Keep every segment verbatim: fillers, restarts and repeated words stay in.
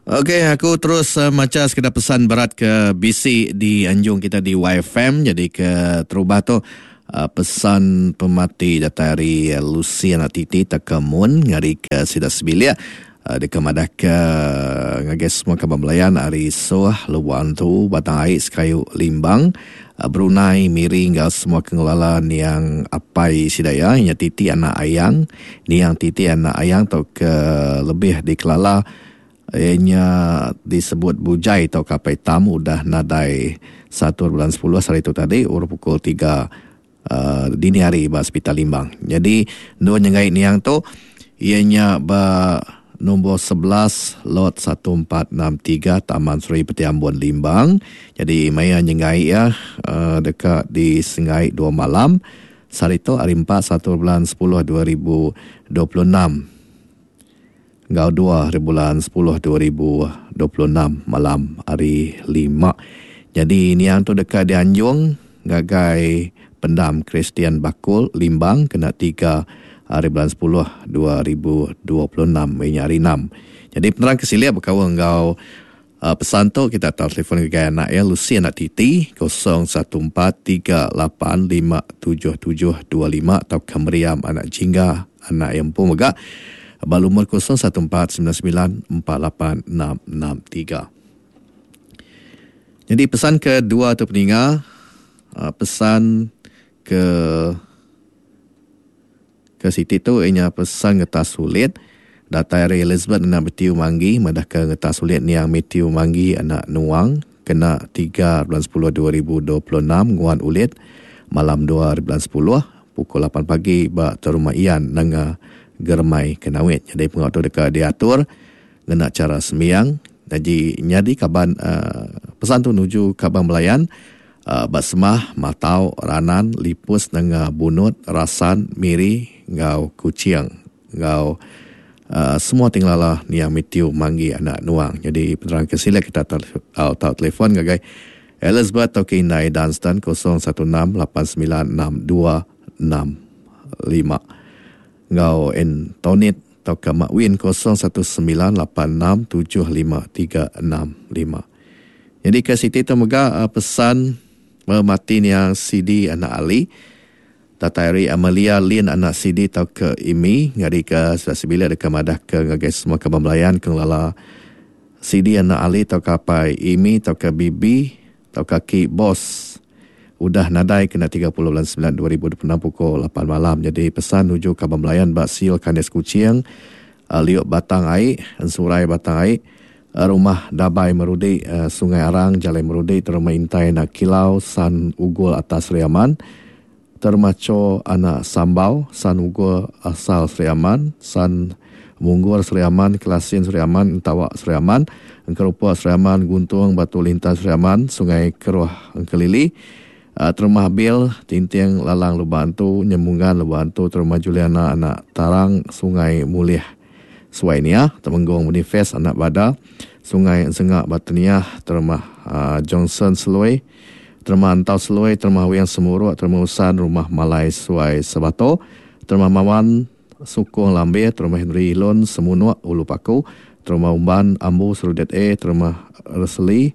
Okey, aku terus uh, macam sekedar pesan berat ke B C di anjung kita di Y F M. Jadi ke terubah tu uh, pesan pemati datari uh, Luciana Titi tekamun ngari ke Sidak Sebilia. Uh, Deka madah ke ngages semua kabar Melayan hari soh luan tu batang air sekayu limbang uh, Brunei miri hingga semua pengelolaan yang apai sidaya nya Titi anak ayang ni yang Titi anak ayang tu ke lebih dikelala ianya disebut bujai atau kapai tamu udah nadai satu bulan sepuluh hari itu tadi urut pukul tiga uh, dini hari ba Hospital Limbang. Jadi dua nyengai ni yang tu ianya ba nombor sebelas lot satu empat enam tiga Taman Seri Peti Ambon Limbang. Jadi maya nyengai ya uh, dekat di Sengai dua malam. Hari itu hari empat satu bulan sepuluh dua ribu dua puluh enam. Ngau dua bulan sepuluh dua ribu dua puluh enam malam hari lima. Jadi ini yang tu dekat di Anjung gagai pendam Kristian Bakul Limbang kena tiga hari bulan sepuluh dua ribu dua puluh enam ini hari enam. Jadi penerang kesilia berkawan ngau uh, pesan tu kita tahu telefon gagai anak ya Lucy anak Titi kosong satu empat tiga lapan lima tujuh tujuh dua lima atau Kemeriam anak Jingga anak yang pun megak balumur kosong satu empat sembilan sembilan empat lapan enam enam tiga. Jadi pesan kedua tu peninga uh, pesan ke ke Siti tu ianya pesan ngetas sulit data dari Elizabeth anak Metiu Manggi madah ke ngetas sulit ni yang Metiu Manggi anak Nuang kena tiga bulan sepuluh dua ribu dua puluh enam nguan ulit malam dua bulan sepuluh pukul lapan pagi ba terumah Ian nanga Germai Kenawit. Jadi pengawal tu dekat diatur ngena cara semiyang. Jadi nyadi kaban uh, pesan tu nuju kaban Melayan uh, basmah matau ranan lipus dengan bunut rasan miri ngau kuciang ngau uh, semua tinglala ni yang Metiu Manggi anak Nuang. Jadi penerang kesila kita tahu tahu telefon gagai Elizabeth Toki Nai Dunstan kosong satu enam lapan sembilan enam dua enam lima. Ngau en tonit atau ke Makwin kosong satu sembilan lapan enam tujuh lima tiga enam lima. Jadi ke Siti tu mega uh, pesan mematin yang C D anak Ali Tatayari Amalia Lin anak C D tau ke Imi ngari ke Sibila dekat madah ke ngagai semua kabar Melayan ke lala C D anak Ali tau kapai Imi tau ke Bibi tau kaki Bos udah nadai kena tiga puluh bulan sembilan dua ribu dua puluh enam pukul lapan malam. Jadi pesan nuju kabar Melayan Bak Sil Kandes Kuciang uh, Liuk Batang Aik Surai Batang Aik uh, Rumah Dabai Merudi uh, Sungai Arang Jalai Merudi Terma Intai Nak Kilau San Ugul Atas Riaman Termaco Anak Sambau San Ugul Asal Seriaman San Munggur Seriaman Kelasin Seriaman Entawak Seriaman Engkerupa Seriaman Guntung Batu Lintas Seriaman Sungai Keruah Engkelili Uh, Termah Bil, Tintiang Lalang Lubantu, Nyemungan Lubantu, Termah Juliana Anak Tarang, Sungai Mulih Suainia, Temenggung Munifes Anak Bada, Sungai Sengak Bataniah, Termah uh, Johnson Seloi, Termah Antau Seloi, Termah Wiang Semuruk, Termah Usan Rumah Malai Suai Sebato, Termah Mawan Sukung Lambe, Termah Henry Lon Semunuak Ulu Paku, Termah Umban Ambu Serudet A, Termah Reseli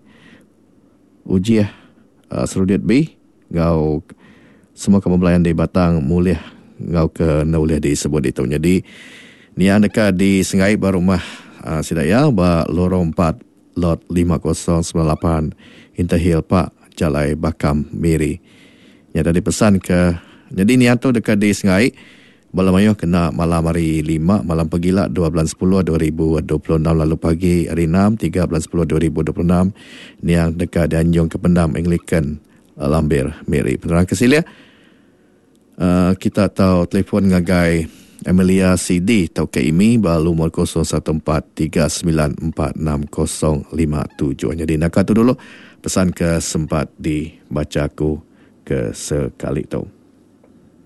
Ujiah uh, Serudet B. Ngau semua kamu Melayan di Batang Mulia ngau ke nauliah disebut itu. Jadi ni yang dekat di Sengai ba rumah uh, Sidaya ba lorong empat lot lima kosong sembilan lapan Interhill Pak Jalai Bakam Miri. Ya tadi pesan ke jadi ni tu dekat di Sengai Balamayo kena malam hari lima malam pagila dua bulan sepuluh dua ribu dua puluh enam lalu pagi hari enam tiga bulan sepuluh dua ribu dua puluh enam ni yang dekat di Anjung Kependam Anglican Lambir Miri. Penerang kesilia uh, kita tahu telefon ngagai Amelia C D tau ke Imi balumur kosong satu empat tiga sembilan empat enam kosong lima tujuh. Jadi nak tu dulu pesan ke sempat dibacaku ke sekali tu.